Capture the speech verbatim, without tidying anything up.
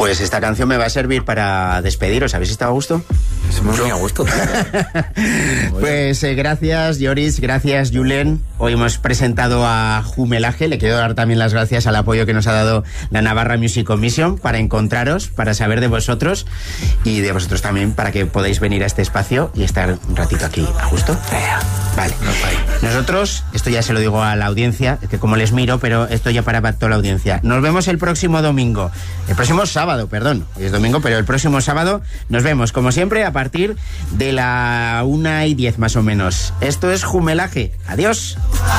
Pues esta canción me va a servir para despediros. ¿Habéis estado a gusto? Es muy, muy a gusto. Pues eh, gracias, Joris, gracias, Julen. Hoy hemos presentado a Jumelaje. Le quiero dar también las gracias al apoyo que nos ha dado la Navarra Music Commission para encontraros, para saber de vosotros y de vosotros también, para que podáis venir a este espacio y estar un ratito aquí a gusto. Vale. Nosotros, esto ya se lo digo a la audiencia, que como les miro, pero esto ya para toda la audiencia. Nos vemos el próximo domingo. El próximo sábado, perdón. Hoy es domingo, pero el próximo sábado nos vemos, como siempre, a partir de la una y diez más o menos. Esto es Jumelaje. Adiós.